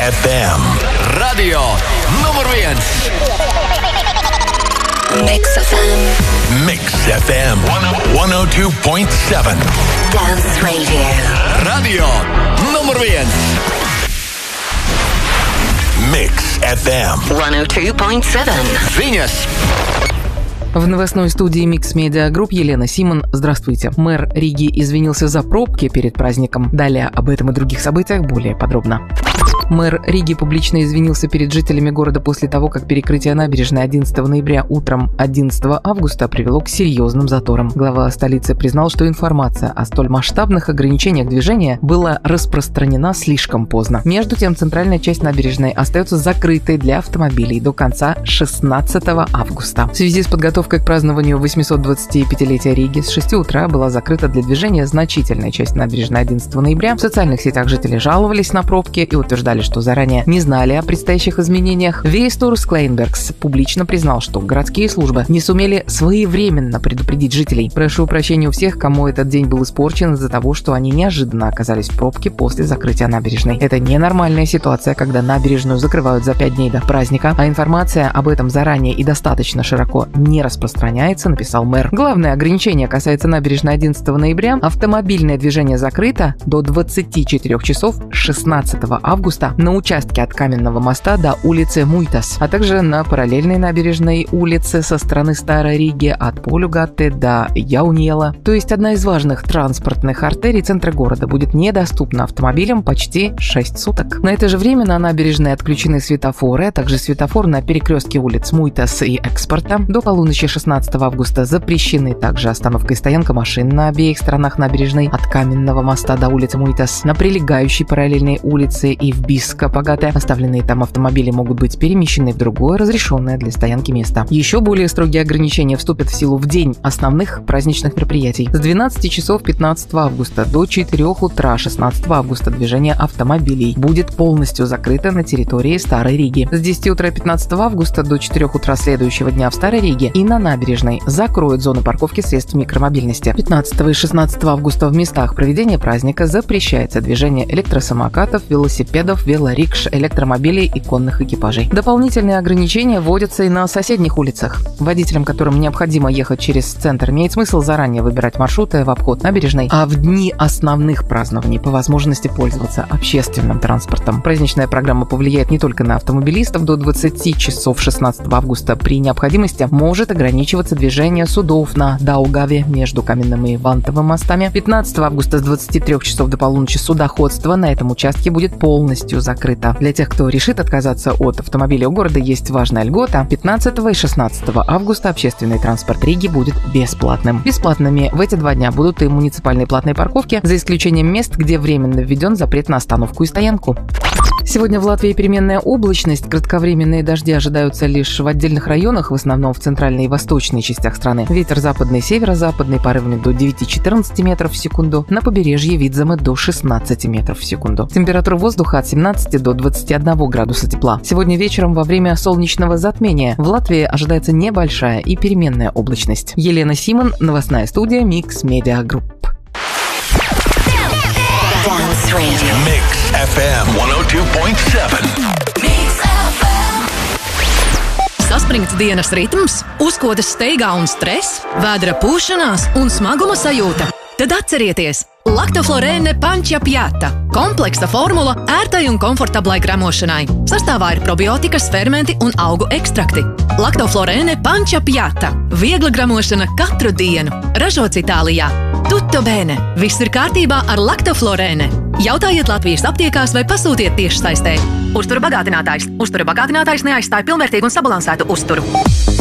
FM. Radio numur 1. Mix FM. Mix FM 102.7. Dance Radio. Radio numur 1. Mix FM 102.7. Viņas. В новостной студии Mix Media Group Елена Симон. Здравствуйте. Мэр Риги извинился за пробки перед праздником. Далее об этом и других событиях более подробно. Мэр Риги публично извинился перед жителями города после того, как перекрытие набережной 11 ноября утром 11 августа привело к серьезным заторам. Глава столицы признал, что информация о столь масштабных ограничениях движения была распространена слишком поздно. Между тем, центральная часть набережной остается закрытой для автомобилей до конца 16 августа. В связи с подготовкой к празднованию 825-летия Риги с 6 утра была закрыта для движения значительная часть набережной 11 ноября. В социальных сетях жители жаловались на пробки и утверждали, что заранее не знали о предстоящих изменениях. Вейстурс Клейнбергс публично признал, что городские службы не сумели своевременно предупредить жителей. Прошу прощения у всех, кому этот день был испорчен из-за того, что они неожиданно оказались в пробке после закрытия набережной. Это ненормальная ситуация, когда набережную закрывают за 5 дней до праздника, а информация об этом заранее и достаточно широко не распространяется, написал мэр. Главное ограничение касается набережной 11 ноября. Автомобильное движение закрыто до 24 часов 16 августа на участке от Каменного моста до улицы Муйтас, а также на параллельной набережной улице со стороны Старой Риги от Полюгатте до Яуниела. То есть одна из важных транспортных артерий центра города будет недоступна автомобилям почти 6 суток. На это же время на набережной отключены светофоры, а также светофор на перекрестке улиц Муйтас и Экспорта. До полуночи 16 августа запрещены также остановка и стоянка машин на обеих сторонах набережной от Каменного моста до улицы Муйтас. На прилегающей параллельной улице и в Биско-Пагате оставленные там автомобили могут быть перемещены в другое разрешенное для стоянки место. Еще более строгие ограничения вступят в силу в день основных праздничных мероприятий. С 12 часов 15 августа до 4 утра 16 августа движение автомобилей будет полностью закрыто на территории Старой Риги. С 10 утра 15 августа до 4 утра следующего дня в Старой Риге и на набережной закроют зоны парковки средств микромобильности. 15 и 16 августа в местах проведения праздника запрещается движение электросамокатов, велосипедов, велорикш, электромобилей и конных экипажей. Дополнительные ограничения вводятся и на соседних улицах. Водителям, которым необходимо ехать через центр, имеет смысл заранее выбирать маршруты в обход набережной, а в дни основных празднований по возможности пользоваться общественным транспортом. Праздничная программа повлияет не только на автомобилистов. До 20 часов 16 августа при необходимости может ограничиваться движение судов на Даугаве между Каменным и Вантовым мостами. 15 августа с 23 часов до полуночи судоходство на этом участке будет полностью закрыто. Для тех, кто решит отказаться от автомобиля у города, есть важная льгота. 15 и 16 августа общественный транспорт Риги будет бесплатным. Бесплатными в эти 2 дня будут и муниципальные платные парковки, за исключением мест, где временно введен запрет на остановку и стоянку. Сегодня в Латвии переменная облачность. Кратковременные дожди ожидаются лишь в отдельных районах, в основном в центральной и восточной частях страны. Ветер западный, северо-западный порывами до 9-14 метров в секунду. На побережье Видземы до 16 метров в секунду. Температура воздуха от 17 до 21 градуса тепла. Сегодня вечером во время солнечного затмения в Латвии ожидается небольшая и переменная облачность. Елена Симон, новостная студия Mix Media Group. Dance Radio. Mix FM 102.7. Mix FM. Saspringts dienas ritms, uzkodas steigā un stress, vēdera pūšanās un smaguma sajūta. Tad atcerieties! Lactoflorēne Pančia Pjata – kompleksa formula ērtai un komfortablai gramošanai. Sastāvā ir probiotikas, fermenti un augu ekstrakti. Lactoflorēne Pančia Pjata – viegla gramošana katru dienu. Ražots Itālijā. Tutto bene! Viss ir kārtībā ar Lactoflorēne. Jautājiet Latvijas aptiekās vai pasūtiet tiešsaistē. Uzturu bagātinātājs. Uzturu bagātinātājs neaizstāja pilnvērtīgu un sabalansētu uzturu.